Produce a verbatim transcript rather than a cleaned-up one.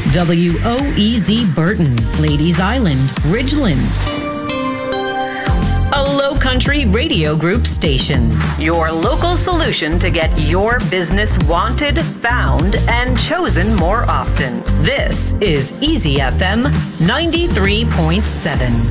W O E Z Burton, Ladies Island, Ridgeland. A Low Country Radio Group station. Your local solution to get your business wanted, found, and chosen more often. This is Easy F M ninety-three point seven.